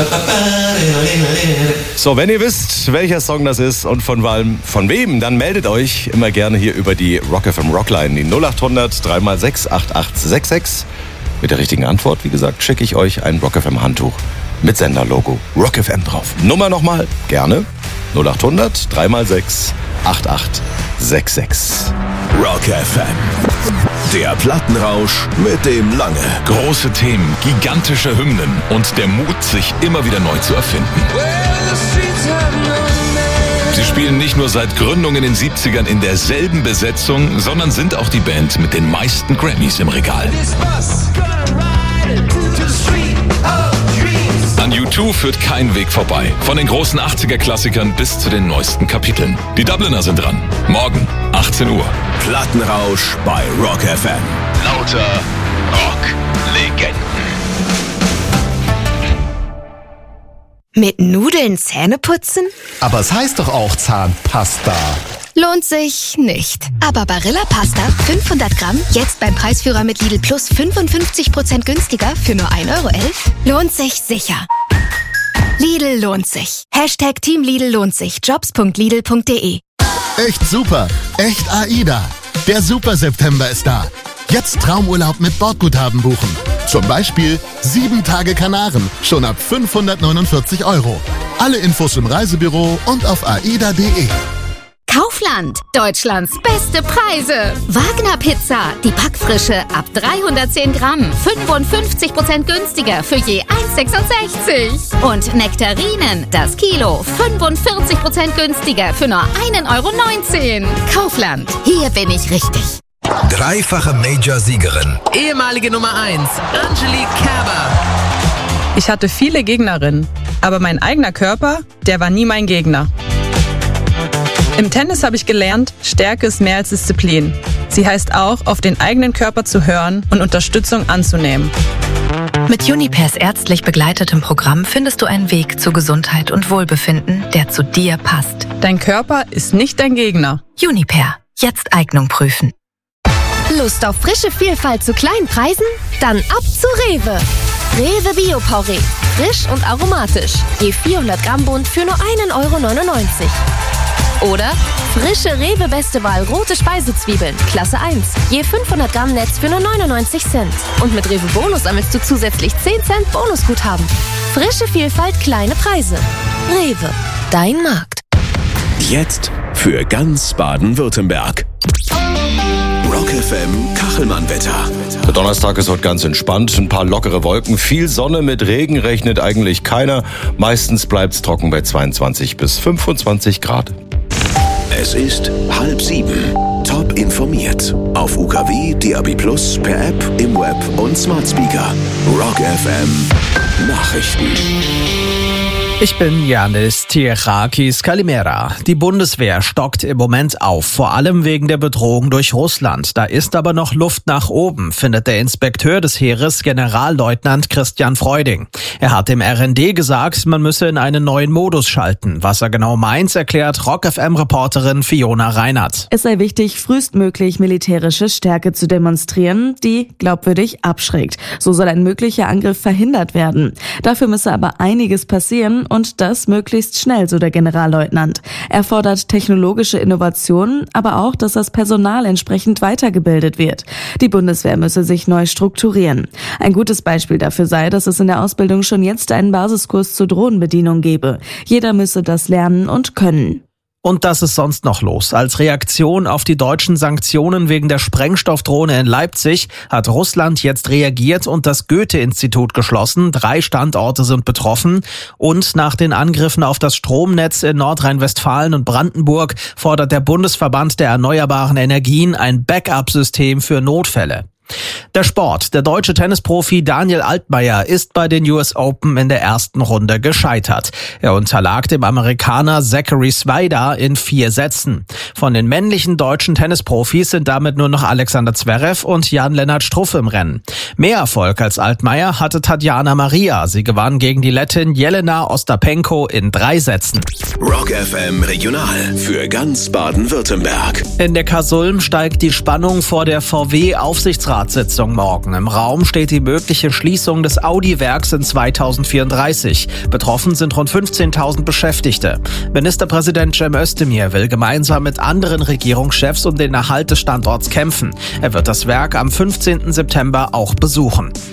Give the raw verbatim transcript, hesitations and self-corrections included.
So, wenn ihr wisst, welcher Song das ist und von, von wem, dann meldet euch immer gerne hier über die Rock F M Rockline, die null acht hundert drei mal sechs acht acht sechs sechs. Mit der richtigen Antwort, wie gesagt, schicke ich euch ein Rock F M Handtuch mit Senderlogo Rock F M drauf. Nummer nochmal, gerne, null acht hundert drei mal sechs acht acht sechs sechs. Rock F M. Der Plattenrausch mit dem Lange. Große Themen, gigantische Hymnen und der Mut, sich immer wieder neu zu erfinden. Sie spielen nicht nur seit Gründung in den siebzigern in derselben Besetzung, sondern sind auch die Band mit den meisten Grammys im Regal. An U zwei führt kein Weg vorbei. Von den großen achtziger-Klassikern bis zu den neuesten Kapiteln. Die Dubliner sind dran. Morgen, achtzehn Uhr. Plattenrausch bei Rock F M. Lauter Rock-Legenden. Mit Nudeln Zähne putzen? Aber es heißt doch auch Zahnpasta. Lohnt sich nicht. Aber Barilla Pasta fünfhundert Gramm, jetzt beim Preisführer mit Lidl Plus fünfundfünfzig Prozent günstiger für nur ein Euro elf. Lohnt sich sicher. Lidl lohnt sich. Hashtag Team Lidl lohnt sich. jobs punkt lidl punkt de. Echt super. Echt AIDA. Der Super September ist da. Jetzt Traumurlaub mit Bordguthaben buchen. Zum Beispiel sieben Tage Kanaren, schon ab fünfhundertneunundvierzig Euro. Alle Infos im Reisebüro und auf aida punkt de. Kaufland, Deutschlands beste Preise. Wagner Pizza, die Backfrische ab dreihundertzehn Gramm, fünfundfünfzig Prozent günstiger für je eins sechsundsechzig. Und Nektarinen, das Kilo, fünfundvierzig Prozent günstiger für nur ein Euro neunzehn. Kaufland, hier bin ich richtig. Dreifache Major-Siegerin. Ehemalige Nummer eins, Angelique Kerber. Ich hatte viele Gegnerinnen, aber mein eigener Körper, der war nie mein Gegner. Im Tennis habe ich gelernt, Stärke ist mehr als Disziplin. Sie heißt auch, auf den eigenen Körper zu hören und Unterstützung anzunehmen. Mit Junipers ärztlich begleitetem Programm findest du einen Weg zu Gesundheit und Wohlbefinden, der zu dir passt. Dein Körper ist nicht dein Gegner. Juniper. Jetzt Eignung prüfen. Lust auf frische Vielfalt zu kleinen Preisen? Dann ab zu Rewe. Rewe Bio-Porree. Frisch und aromatisch. Je vierhundert Gramm Bund für nur ein Euro neunundneunzig. Oder frische Rewe Beste Wahl rote Speisezwiebeln, Klasse eins. Je fünfhundert Gramm Netz für nur neunundneunzig Cent. Und mit Rewe Bonus sammelst du zusätzlich zehn Cent Bonusguthaben. Frische Vielfalt, kleine Preise. Rewe, dein Markt. Jetzt für ganz Baden-Württemberg. Rock F M Kachelmann-Wetter. Der Donnerstag ist heute ganz entspannt. Ein paar lockere Wolken, viel Sonne, mit Regen rechnet eigentlich keiner. Meistens bleibt's trocken bei zweiundzwanzig bis fünfundzwanzig Grad. Es ist halb sieben. Top informiert. Auf U K W, D A B Plus, per App, im Web und Smart Speaker. Rock F M Nachrichten. Ich bin Yanis Tirakis Kalimera. Die Bundeswehr stockt im Moment auf, vor allem wegen der Bedrohung durch Russland. Da ist aber noch Luft nach oben, findet der Inspekteur des Heeres, Generalleutnant Christian Freuding. Er hat dem R N D gesagt, man müsse in einen neuen Modus schalten. Was er genau meint, erklärt Rock F M-Reporterin Fiona Reinhardt. Es sei wichtig, frühestmöglich militärische Stärke zu demonstrieren, die glaubwürdig abschreckt. So soll ein möglicher Angriff verhindert werden. Dafür müsse aber einiges passieren, und das möglichst schnell, so der Generalleutnant. Er fordert technologische Innovationen, aber auch, dass das Personal entsprechend weitergebildet wird. Die Bundeswehr müsse sich neu strukturieren. Ein gutes Beispiel dafür sei, dass es in der Ausbildung schon jetzt einen Basiskurs zur Drohnenbedienung gebe. Jeder müsse das lernen und können. Und das ist sonst noch los. Als Reaktion auf die deutschen Sanktionen wegen der Sprengstoffdrohne in Leipzig hat Russland jetzt reagiert und das Goethe-Institut geschlossen. Drei Standorte sind betroffen. Und nach den Angriffen auf das Stromnetz in Nordrhein-Westfalen und Brandenburg fordert der Bundesverband der erneuerbaren Energien ein Backup-System für Notfälle. Der Sport. Der deutsche Tennisprofi Daniel Altmaier ist bei den U S Open in der ersten Runde gescheitert. Er unterlag dem Amerikaner Zachary Swider in vier Sätzen. Von den männlichen deutschen Tennisprofis sind damit nur noch Alexander Zverev und Jan-Lennart Struff im Rennen. Mehr Erfolg als Altmaier hatte Tatjana Maria. Sie gewann gegen die Lettin Jelena Ostapenko in drei Sätzen. Rock F M Regional für ganz Baden-Württemberg. In der Kasulm steigt die Spannung vor der V W-Aufsichtsrat Betriebsratssitzung morgen. Im Raum steht die mögliche Schließung des Audi-Werks in zweitausendvierunddreißig. Betroffen sind rund fünfzehntausend Beschäftigte. Ministerpräsident Cem Özdemir will gemeinsam mit anderen Regierungschefs um den Erhalt des Standorts kämpfen. Er wird das Werk am fünfzehnten September auch besuchen.